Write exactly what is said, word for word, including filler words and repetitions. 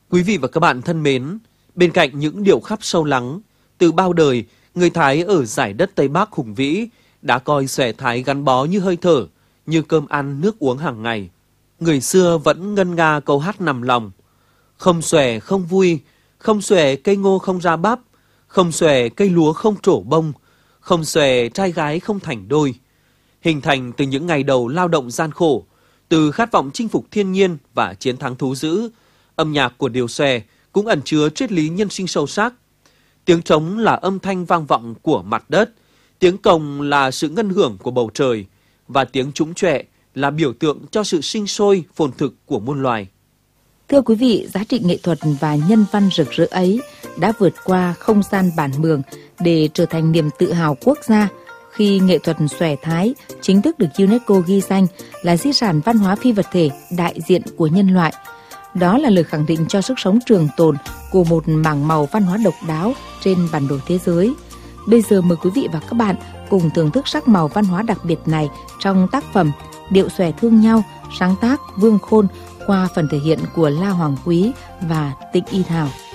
Quý vị và các bạn thân mến, bên cạnh những điệu khắp sâu lắng, từ bao đời, người Thái ở dải đất Tây Bắc hùng vĩ đã coi xòe Thái gắn bó như hơi thở, như cơm ăn nước uống hàng ngày. Người xưa vẫn ngân nga câu hát nằm lòng: không xòe không vui, không xòe cây ngô không ra bắp, không xòe cây lúa không trổ bông, không xòe trai gái không thành đôi. Hình thành từ những ngày đầu lao động gian khổ, từ khát vọng chinh phục thiên nhiên và chiến thắng thú dữ, âm nhạc của điệu xòe cũng ẩn chứa triết lý nhân sinh sâu sắc. Tiếng trống là âm thanh vang vọng của mặt đất, tiếng cồng là sự ngân hưởng của bầu trời, và tiếng trũng trệ là biểu tượng cho sự sinh sôi phồn thực của muôn loài. Thưa quý vị, giá trị nghệ thuật và nhân văn rực rỡ ấy đã vượt qua không gian bản mường để trở thành niềm tự hào quốc gia khi nghệ thuật xòe Thái chính thức được UNESCO ghi danh là di sản văn hóa phi vật thể đại diện của nhân loại. Đó là lời khẳng định cho sức sống trường tồn của một mảng màu văn hóa độc đáo trên bản đồ thế giới. Bây giờ mời quý vị và các bạn cùng thưởng thức sắc màu văn hóa đặc biệt này trong tác phẩm Điệu xòe thương nhau, sáng tác Vương Khôn qua phần thể hiện của La Hoàng Quý và Tịnh Y Thảo.